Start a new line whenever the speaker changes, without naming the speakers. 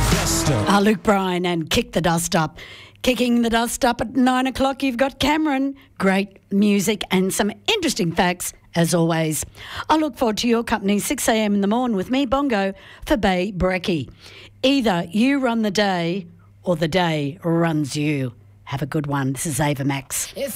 Luke Bryan and Kick the Dust Up. Kicking the dust up at 9 o'clock, you've got Cameron. Great music and some interesting facts, as always. I look forward to your company, 6 a.m. in the morning with me, Bongo, for Bay Brekkie. Either you run the day or the day runs you. Have a good one. This is Ava Max.